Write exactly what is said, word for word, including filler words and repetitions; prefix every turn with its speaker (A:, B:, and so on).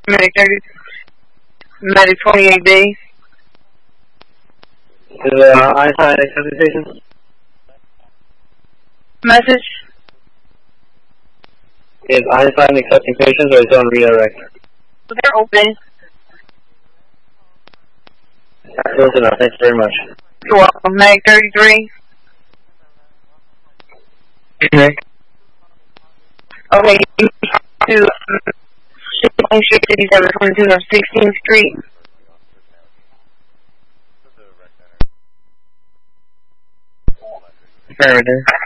A: Medic thirty, Medic twenty-eight B.
B: Is uh, Einstein accepting patients?
A: Message?
B: Is Einstein accepting patients or is he on redirect?
A: They're open.
B: Close enough, thanks very much.
A: You're welcome. Medic thirty-three.
B: Nick?
A: Okay, you to um, fifty-seven twenty-two of sixteenth Street.
B: Affirmative.